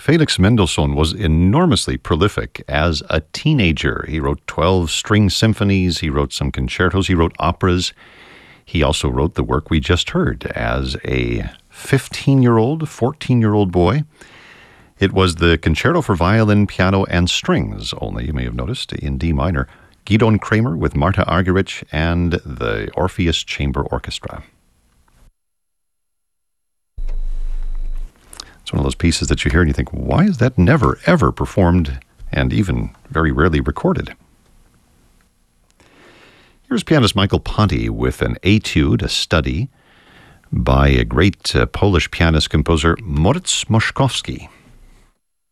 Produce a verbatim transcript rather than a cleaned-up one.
Felix Mendelssohn was enormously prolific as a teenager. He wrote twelve string symphonies, he wrote some concertos, he wrote operas. He also wrote the work we just heard as a fifteen-year-old, fourteen-year-old boy. It was the Concerto for Violin, Piano, and Strings, only, you may have noticed, in D minor. Gidon Kremer with Marta Argerich and the Orpheus Chamber Orchestra. It's one of those pieces that you hear and you think, why is that never, ever performed and even very rarely recorded? Here's pianist Michael Ponty with an etude, a study, by a great uh, Polish pianist-composer Moritz Moszkowski.